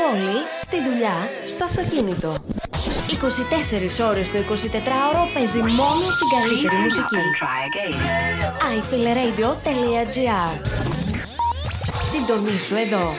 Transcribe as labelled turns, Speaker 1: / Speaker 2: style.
Speaker 1: πόλη, στη δουλειά, στο αυτοκίνητο. 24 ώρες το 24ωρο παίζει μόνο την καλύτερη μουσική. iFeelRadio.gr. Συντονίσου εδώ.